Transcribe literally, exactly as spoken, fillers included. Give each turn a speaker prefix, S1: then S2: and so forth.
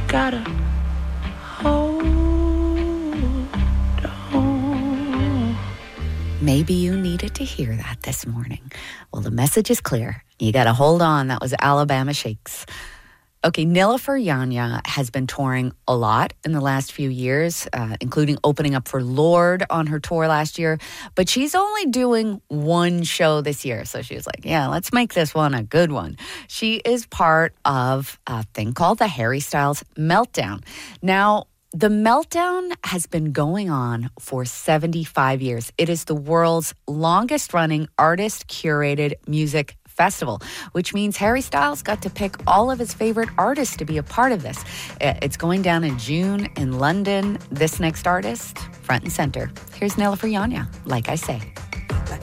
S1: gotta hold on.
S2: Maybe you needed to hear that this morning. Well, the message is clear. You gotta hold on. That was Alabama Shakes. Okay, Nilüfer Yanya has been touring a lot in the last few years, uh, including opening up for Lorde on her tour last year. But she's only doing one show this year. So she was like, yeah, let's make this one a good one. She is part of a thing called the Harry Styles Meltdown. Now, the Meltdown has been going on for seventy-five years. It is the world's longest-running artist-curated music festival, which means Harry Styles got to pick all of his favorite artists to be a part of this. It's going down in June in London. This next artist, front and center. Here's Nilüfer Yanya, Like I Say.